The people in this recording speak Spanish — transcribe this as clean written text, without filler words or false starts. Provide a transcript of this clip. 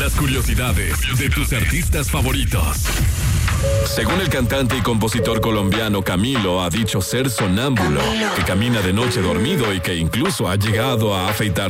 las curiosidades de tus artistas favoritos. Según el cantante y compositor colombiano Camilo, ha dicho ser sonámbulo, que camina de noche dormido y que incluso ha llegado a afeitar